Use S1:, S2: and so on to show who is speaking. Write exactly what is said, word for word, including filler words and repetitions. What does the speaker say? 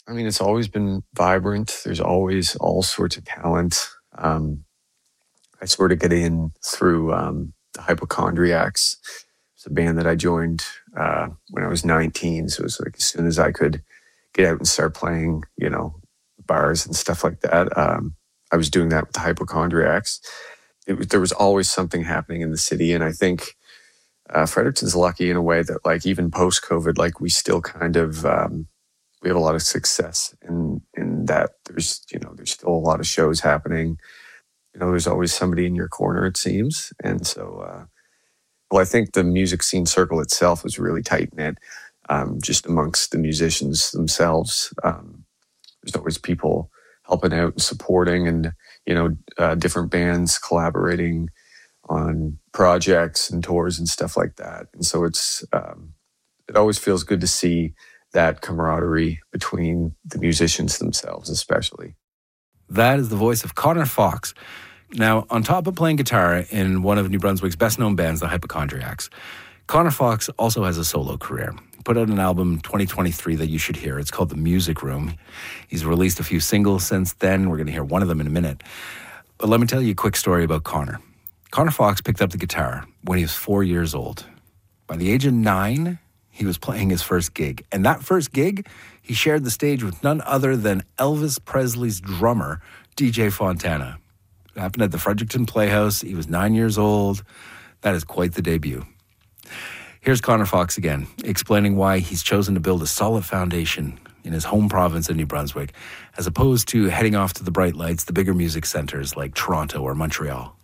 S1: I mean, it's always been vibrant. There's always all sorts of talent. Um, I sort of get in through um, the Hypochondriacs. It's a band that I joined uh, when I was nineteen. So it was like as soon as I could get out and start playing, you know, bars and stuff like that, um, I was doing that with the Hypochondriacs. It was, there was always something happening in the city. And I think uh, Fredericton's lucky in a way that, like, even post-COVID, like, we still kind of... Um, we have a lot of success in in that there's, you know, there's still a lot of shows happening. You know, there's always somebody in your corner, it seems. And so, uh, well, I think the music scene circle itself is really tight-knit, um, just amongst the musicians themselves. Um, there's always people helping out and supporting, and, you know, uh, different bands collaborating on projects and tours and stuff like that. And so it's, um, it always feels good to see that camaraderie between the musicians themselves, especially.
S2: That is the voice of Connor Fox. Now, on top of playing guitar in one of New Brunswick's best-known bands, the Hypochondriacs, Connor Fox also has a solo career. He put out an album in twenty twenty-three that you should hear. It's called The Music Room. He's released a few singles since then. We're going to hear one of them in a minute. But let me tell you a quick story about Connor. Connor Fox picked up the guitar when he was four years old. By the age of nine, he was playing his first gig. And that first gig, he shared the stage with none other than Elvis Presley's drummer, D J Fontana. It happened at the Fredericton Playhouse. He was nine years old. That is quite the debut. Here's Connor Fox again, explaining why he's chosen to build a solid foundation in his home province of New Brunswick, as opposed to heading off to the bright lights, the bigger music centers like Toronto or Montreal.